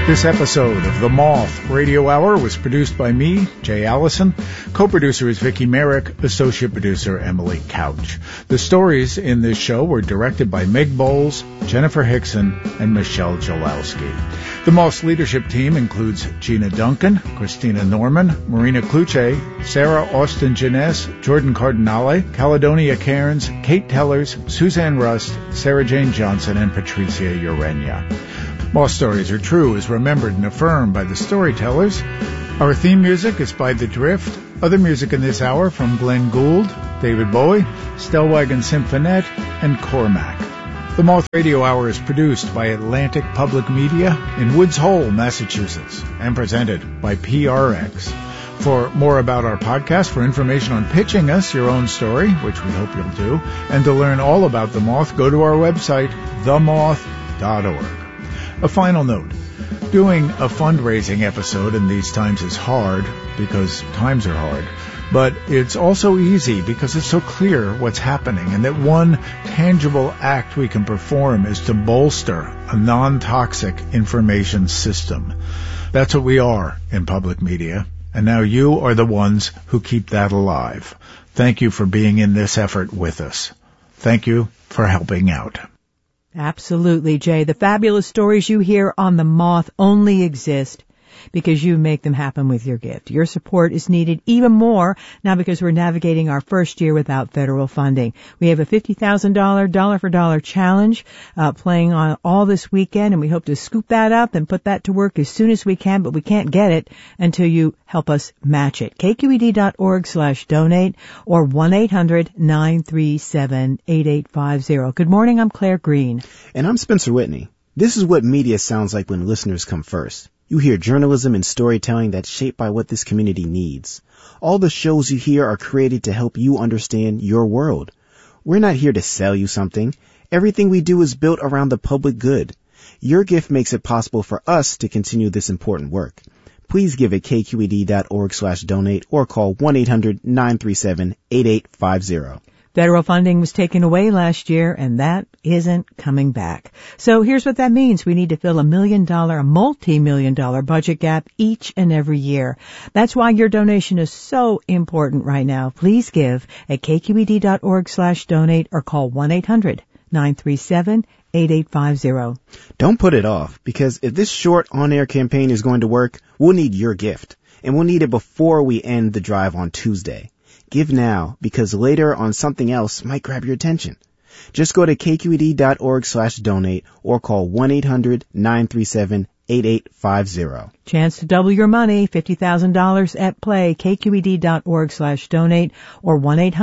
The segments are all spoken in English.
This episode of The Moth Radio Hour was produced by me, Jay Allison. Co-producer is Vicki Merrick, associate producer Emily Couch. The stories in this show were directed by Meg Bowles, Jennifer Hickson, and Michelle Jalowski. The Moth's leadership team includes Gina Duncan, Christina Norman, Marina Kluche, Sarah Austin Jeunesse, Jordan Cardinale, Caledonia Cairns, Kate Tellers, Suzanne Rust, Sarah Jane Johnson, and Patricia Urenia. Moth Stories Are True is remembered and affirmed by the storytellers. Our theme music is by The Drift. Other music in this hour from Glenn Gould, David Bowie, Stellwagen Symphonette, and Cormac. The Moth Radio Hour is produced by Atlantic Public Media in Woods Hole, Massachusetts, and presented by PRX. For more about our podcast, for information on pitching us your own story, which we hope you'll do, and to learn all about The Moth, go to our website, themoth.org. A final note. Doing a fundraising episode in these times is hard because times are hard, but it's also easy because it's so clear what's happening and that one tangible act we can perform is to bolster a non-toxic information system. That's what we are in public media, and now you are the ones who keep that alive. Thank you for being in this effort with us. Thank you for helping out. Absolutely, Jay. The fabulous stories you hear on The Moth only exist because you make them happen with your gift. Your support is needed even more now because we're navigating our first year without federal funding. We have a $50,000 dollar-for-dollar challenge playing on all this weekend, and we hope to scoop that up and put that to work as soon as we can, but we can't get it until you help us match it. KQED.org/donate or 1-800-937-8850. Good morning, I'm Claire Green. And I'm Spencer Whitney. This is what media sounds like when listeners come first. You hear journalism and storytelling that's shaped by what this community needs. All the shows you hear are created to help you understand your world. We're not here to sell you something. Everything we do is built around the public good. Your gift makes it possible for us to continue this important work. Please give at kqed.org/donate or call 1-800-937-8850. Federal funding was taken away last year, and that isn't coming back. So here's what that means. We need to fill a multi-million-dollar budget gap each and every year. That's why your donation is so important right now. Please give at kqed.org/donate or call 1-800-937-8850. Don't put it off, because if this short on-air campaign is going to work, we'll need your gift. And we'll need it before we end the drive on Tuesday. Give now, because later on something else might grab your attention. Just go to kqed.org/donate or call 1-800-937-8850. Chance to double your money, $50,000 at play, kqed.org/donate or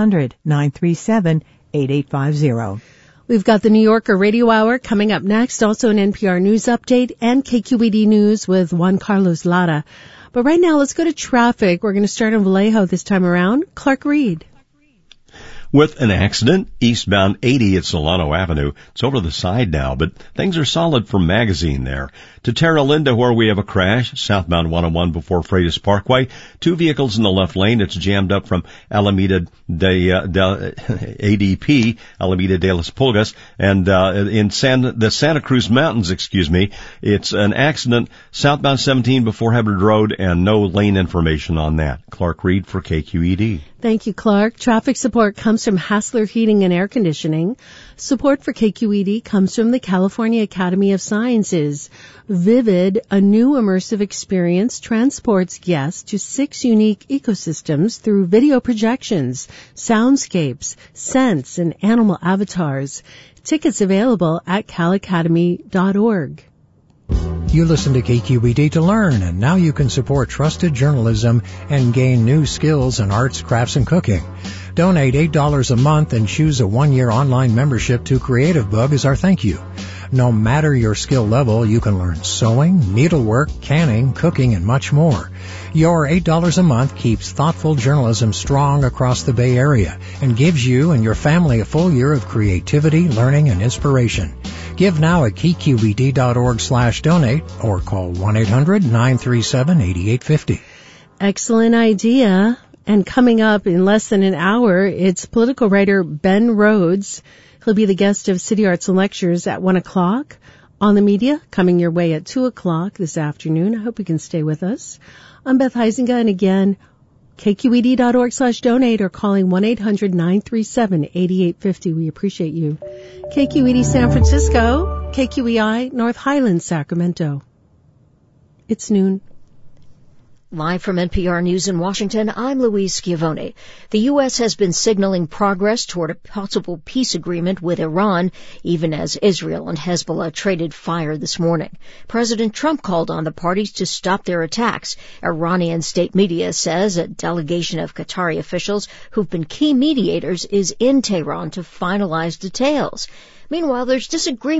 1-800-937-8850. We've got the New Yorker Radio Hour coming up next, also an NPR News update and KQED News with Juan Carlos Lara. But right now, let's go to traffic. We're going to start in Vallejo this time around. Clark Reed. With an accident, eastbound 80 at Solano Avenue. It's over the side now, but things are solid from Magazine there. To Terra Linda, where we have a crash, southbound 101 before Freitas Parkway. Two vehicles in the left lane. It's jammed up from Alameda de ADP, Alameda de las Pulgas, and in the Santa Cruz Mountains, it's an accident southbound 17 before Hubbard Road, and no lane information on that. Clark Reed for KQED. Thank you, Clark. Traffic support comes from Hassler Heating and Air Conditioning. Support for KQED comes from the California Academy of Sciences. Vivid, a new immersive experience, transports guests to 6 unique ecosystems through video projections, soundscapes, scents, and animal avatars. Tickets available at calacademy.org. You listen to KQED to learn, and now you can support trusted journalism and gain new skills in arts, crafts, and cooking. Donate $8 a month and choose a 1-year online membership to Creative Bug as our thank you. No matter your skill level, you can learn sewing, needlework, canning, cooking, and much more. Your $8 a month keeps thoughtful journalism strong across the Bay Area and gives you and your family a full year of creativity, learning, and inspiration. Give now at kqed.org/donate or call 1-800-937-8850. Excellent idea. And coming up in less than an hour, it's political writer Ben Rhodes. He'll be the guest of City Arts and Lectures at 1 o'clock. On the Media, coming your way at 2 o'clock this afternoon. I hope you can stay with us. I'm Beth Heisinger, and again, kqed.org/donate or calling 1-800-937-8850. We appreciate you. KQED San Francisco, KQEI North Highlands, Sacramento. It's noon. Live from NPR News in Washington, I'm Louise Schiavone. The U.S. has been signaling progress toward a possible peace agreement with Iran, even as Israel and Hezbollah traded fire this morning. President Trump called on the parties to stop their attacks. Iranian state media says a delegation of Qatari officials who've been key mediators is in Tehran to finalize details. Meanwhile, there's disagreement